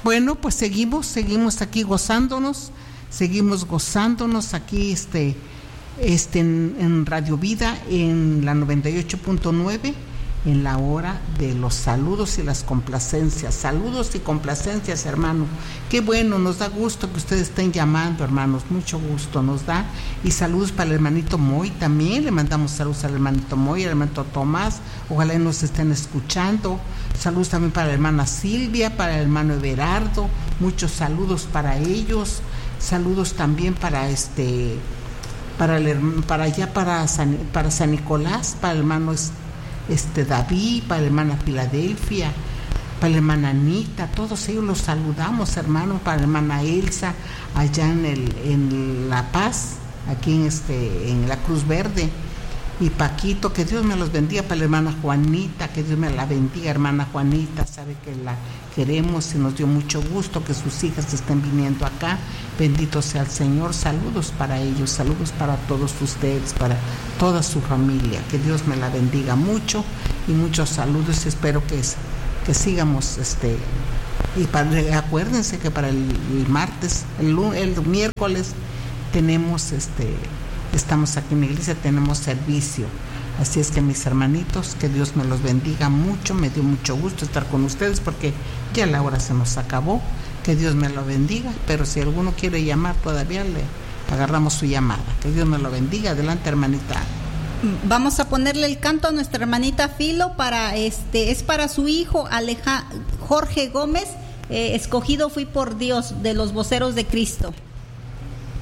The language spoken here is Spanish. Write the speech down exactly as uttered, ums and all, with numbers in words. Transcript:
Bueno, pues seguimos, seguimos aquí gozándonos, seguimos gozándonos aquí este, este en, en Radio Vida, en la noventa y ocho punto nueve, en la hora de los saludos y las complacencias. Saludos y complacencias, hermano. Qué bueno, nos da gusto que ustedes estén llamando, hermanos, mucho gusto nos da. Y saludos para el hermanito Moy también, le mandamos saludos al hermanito Moy, al hermanito Tomás, ojalá nos estén escuchando. Saludos también para la hermana Silvia, para el hermano Everardo, muchos saludos para ellos. Saludos también para este, para el, para allá para San, para San Nicolás, para el hermano este David, para la hermana Filadelfia, para la hermana Anita, todos ellos los saludamos, hermanos, para la hermana Elsa allá en el en La Paz, aquí en este en la Cruz Verde, y Paquito, que Dios me los bendiga, para la hermana Juanita, que Dios me la bendiga, hermana Juanita, sabe que la queremos y nos dio mucho gusto que sus hijas estén viniendo acá, bendito sea el Señor. Saludos para ellos, saludos para todos ustedes, para toda su familia, que Dios me la bendiga mucho y muchos saludos. Espero que, que sigamos este y para, acuérdense que para el, el martes, el, el miércoles tenemos este estamos aquí en la iglesia, tenemos servicio. Así es que mis hermanitos, que Dios me los bendiga mucho, me dio mucho gusto estar con ustedes porque ya la hora se nos acabó, que Dios me lo bendiga, pero si alguno quiere llamar todavía le agarramos su llamada, que Dios me lo bendiga. Adelante, hermanita. Vamos a ponerle el canto a nuestra hermanita Filo, para este, es para su hijo Aleja, Jorge Gómez, eh, escogido fui por Dios, de los Voceros de Cristo.